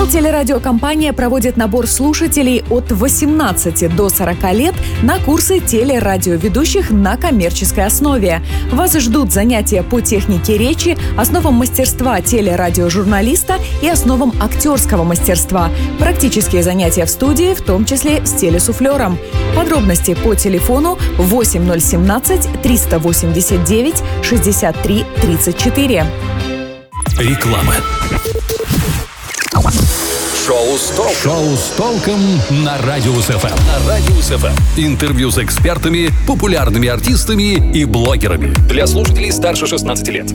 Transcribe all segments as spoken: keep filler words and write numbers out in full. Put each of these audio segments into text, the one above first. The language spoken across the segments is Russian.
Телерадиокомпания проводит набор слушателей от восемнадцати до сорока лет на курсы телерадиоведущих на коммерческой основе. Вас ждут занятия по технике речи, основам мастерства телерадиожурналиста и основам актерского мастерства. Практические занятия в студии, в том числе с телесуфлером. Подробности по телефону восемь ноль семнадцать триста восемьдесят девять шестьдесят три тридцать четыре. Реклама. Шоу с толком. Шоу с толком на Радиус ФМ. На Радиус ФМ. Интервью с экспертами, популярными артистами и блогерами. Для слушателей старше шестнадцати лет.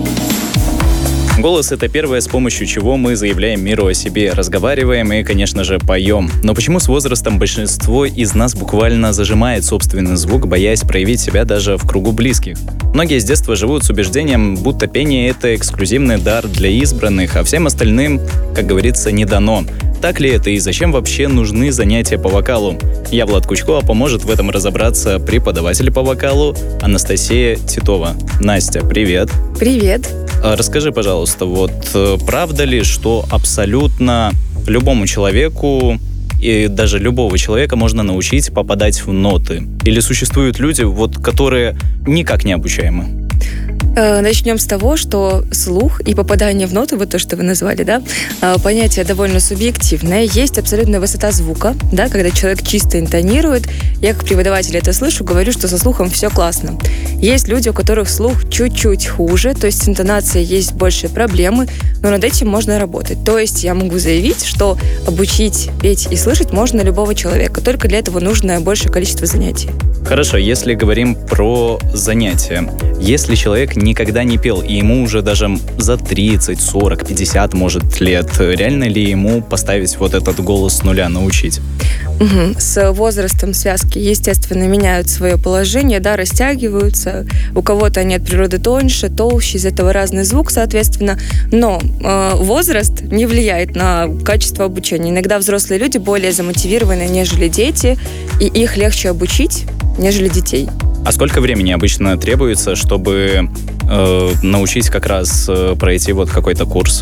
Голос — это первое, с помощью чего мы заявляем миру о себе, разговариваем и, конечно же, поем. Но почему с возрастом большинство из нас буквально зажимает собственный звук, боясь проявить себя даже в кругу близких? Многие с детства живут с убеждением, будто пение — это эксклюзивный дар для избранных, а всем остальным, как говорится, не дано. Так ли это и зачем вообще нужны занятия по вокалу? Я Влад Кучко, а поможет в этом разобраться преподаватель по вокалу Анастасия Титова. Настя, привет. Привет. Расскажи, пожалуйста, вот правда ли, что абсолютно любому человеку и даже любого человека можно научить попадать в ноты? Или существуют люди, вот, которые никак не обучаемы? Начнем с того, что слух и попадание в ноты, вот то, что вы назвали, да, понятие довольно субъективное. Есть абсолютная высота звука, да, когда человек чисто интонирует. Я как преподаватель это слышу, говорю, что со слухом все классно. Есть люди, у которых слух чуть-чуть хуже, то есть с интонацией есть большие проблемы, но над этим можно работать. То есть я могу заявить, что обучить петь и слышать можно любого человека, только для этого нужно большее количество занятий. Хорошо, если говорим про занятия. Если человек никогда не пел, и ему уже даже за тридцать, сорок, пятьдесят, может, лет, реально ли ему поставить вот этот голос с нуля, научить? Угу. С возрастом связки, естественно, меняют свое положение, да, растягиваются. У кого-то они от природы тоньше, толще, из этого разный звук, соответственно. Но э, возраст не влияет на качество обучения. Иногда взрослые люди более замотивированы, нежели дети, и их легче обучить, нежели детей. А сколько времени обычно требуется, чтобы э, научить как раз э, пройти вот какой-то курс?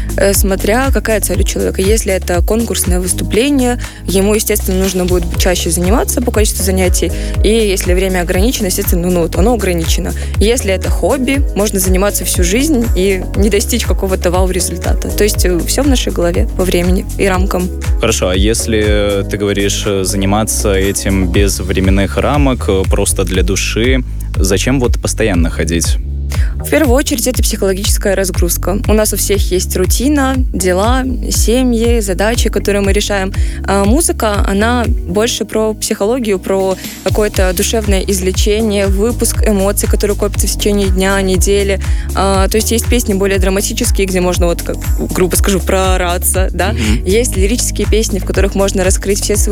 Смотря какая цель у человека. Если это конкурсное выступление, ему, естественно, нужно будет чаще заниматься по количеству занятий. И если время ограничено, естественно, ну, оно ограничено. Если это хобби, можно заниматься всю жизнь и не достичь какого-то вау-результата. То есть все в нашей голове по времени и рамкам. Хорошо, а если ты говоришь заниматься этим без временных рамок, просто для души, зачем вот постоянно ходить? В первую очередь, это психологическая разгрузка. У нас у всех есть рутина, дела, семьи, задачи, которые мы решаем. А музыка, она больше про психологию, про какое-то душевное излечение, выпуск эмоций, которые копятся в течение дня, недели. А, то есть есть песни более драматические, где можно, вот как грубо скажу, проораться, да. Mm-hmm. Есть лирические песни, в которых можно раскрыть все свои